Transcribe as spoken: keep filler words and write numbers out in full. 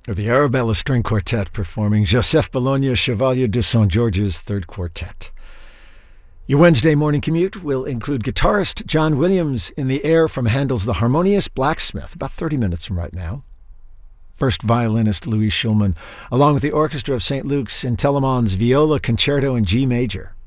The Arabella String Quartet performing Joseph Bologna Chevalier de Saint George's Third Quartet. Your Wednesday morning commute will include guitarist John Williams in the air from Handel's The Harmonious Blacksmith, about thirty minutes from right now. First violinist Louis Schulman, along with the orchestra of Saint Luke's in Telemann's Viola Concerto in G major.